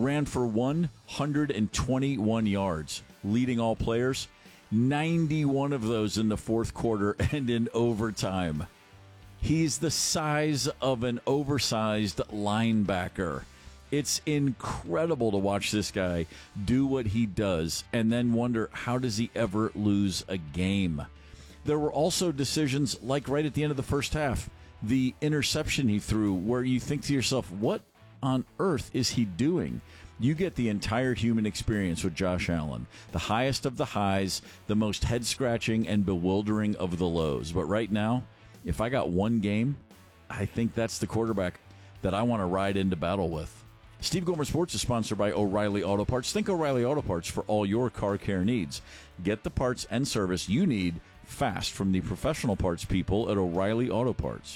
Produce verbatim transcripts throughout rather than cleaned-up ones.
ran for one hundred twenty-one yards, leading all players, ninety-one of those in the fourth quarter and in overtime. He's the size of an oversized linebacker. It's incredible to watch this guy do what he does and then wonder, how does he ever lose a game? There were also decisions like right at the end of the first half, the interception he threw, where you think to yourself, what on earth is he doing? You get the entire human experience with Josh Allen, the highest of the highs, the most head-scratching and bewildering of the lows. But right now, if I got one game, I think that's the quarterback that I want to ride into battle with. Steve Gomer Sports is sponsored by O'Reilly Auto Parts. Think O'Reilly Auto Parts for all your car care needs. Get the parts and service you need fast from the professional parts people at O'Reilly Auto Parts.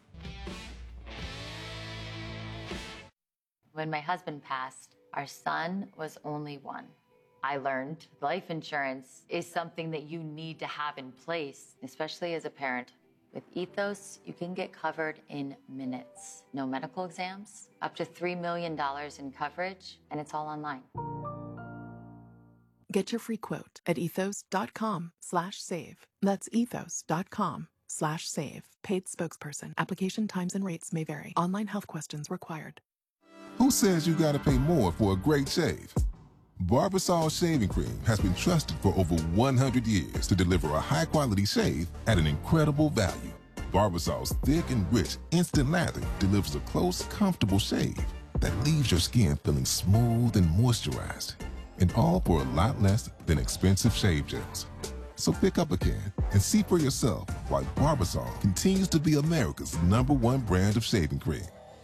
When my husband passed, our son was only one. I learned life insurance is something that you need to have in place, especially as a parent. With Ethos, you can get covered in minutes. No medical exams, up to three million dollars in coverage, and it's all online. Get your free quote at ethos.com slash save. That's ethos.com slash save. Paid spokesperson. Application times and rates may vary. Online health questions required. Who says you gotta pay more for a great shave? Barbasol Shaving Cream has been trusted for over one hundred years to deliver a high-quality shave at an incredible value. Barbasol's thick and rich instant lather delivers a close, comfortable shave that leaves your skin feeling smooth and moisturized, and all for a lot less than expensive shave gels. So pick up a can and see for yourself why Barbasol continues to be America's number one brand of shaving cream.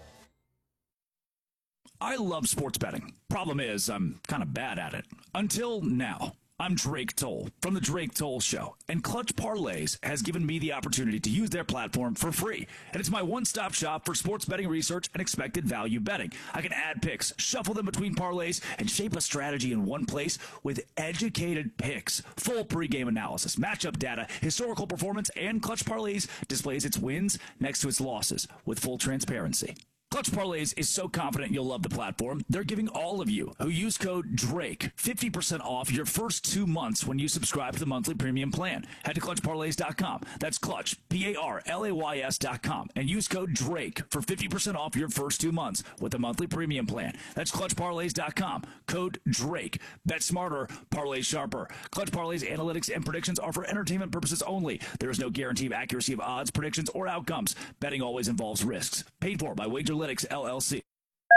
I love sports betting. Problem is, I'm kind of bad at it. Until now. I'm Drake Toll from The Drake Toll Show, and Clutch Parlays has given me the opportunity to use their platform for free. And it's my one-stop shop for sports betting research and expected value betting. I can add picks, shuffle them between parlays, and shape a strategy in one place with educated picks, full pregame analysis, matchup data, historical performance, and Clutch Parlays displays its wins next to its losses with full transparency. Clutch Parlays is so confident you'll love the platform, they're giving all of you who use code DRAKE fifty percent off your first two months when you subscribe to the monthly premium plan. Head to clutch parlays dot com. That's Clutch, P A R L A Y S dot com, and use code DRAKE for fifty percent off your first two months with the monthly premium plan. That's clutch parlays dot com. Code DRAKE. Bet smarter, parlay sharper. Clutch Parlays analytics and predictions are for entertainment purposes only. There is no guarantee of accuracy of odds, predictions, or outcomes. Betting always involves risks. Paid for by Wager L L C.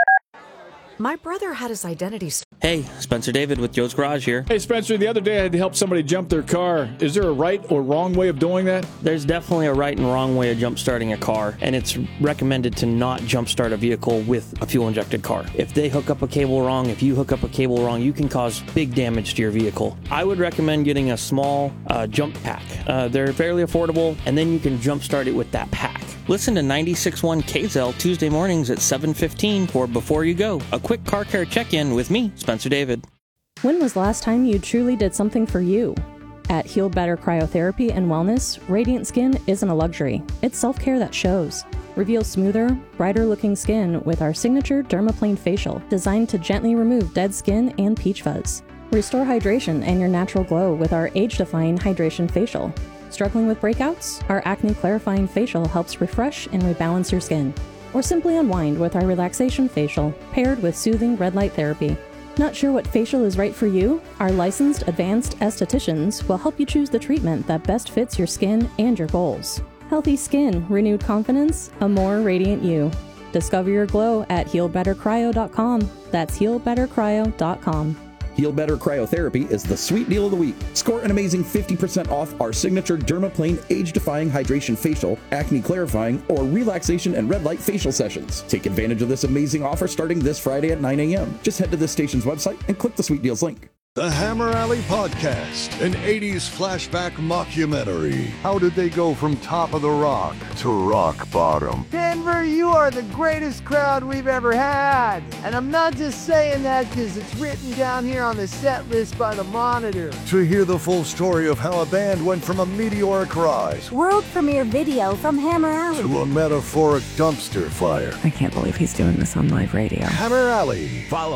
My brother had his identity. Hey, Spencer David with Joe's Garage here. Hey, Spencer, the other day I had to help somebody jump their car. Is there a right or wrong way of doing that? There's definitely a right and wrong way of jump starting a car, and it's recommended to not jump start a vehicle with a fuel-injected car. If they hook up a cable wrong, if you hook up a cable wrong, you can cause big damage to your vehicle. I would recommend getting a small uh, jump pack. Uh, they're fairly affordable, and then you can jump start it with that pack. Listen to ninety-six point one K Z L Tuesday mornings at seven fifteen for Before You Go, a quick car care check-in with me, Spencer David. When was the last time you truly did something for you? At Heal Better Cryotherapy and Wellness, radiant skin isn't a luxury. It's self-care that shows. Reveal smoother, brighter-looking skin with our signature Dermaplane Facial, designed to gently remove dead skin and peach fuzz. Restore hydration and your natural glow with our age-defying Hydration Facial. Struggling with breakouts? Our Acne Clarifying Facial helps refresh and rebalance your skin. Or simply unwind with our Relaxation Facial, paired with soothing red light therapy. Not sure what facial is right for you? Our licensed advanced estheticians will help you choose the treatment that best fits your skin and your goals. Healthy skin, renewed confidence, a more radiant you. Discover your glow at heal better cryo dot com. That's heal better cryo dot com. Heal Better Cryotherapy is the sweet deal of the week. Score an amazing fifty percent off our signature Dermaplane Age-Defying Hydration Facial, Acne Clarifying, or Relaxation and Red Light Facial sessions. Take advantage of this amazing offer starting this Friday at nine a.m. Just head to this station's website and click the Sweet Deals link. The Hammer Alley Podcast, an eighties flashback mockumentary. How did they go from top of the rock to rock bottom? Denver, you are the greatest crowd we've ever had. And I'm not just saying that because it's written down here on the set list by the Monitor. To hear the full story of how a band went from a meteoric rise, world premiere video from Hammer Alley, to a metaphoric dumpster fire. I can't believe he's doing this on live radio. Hammer Alley. Follow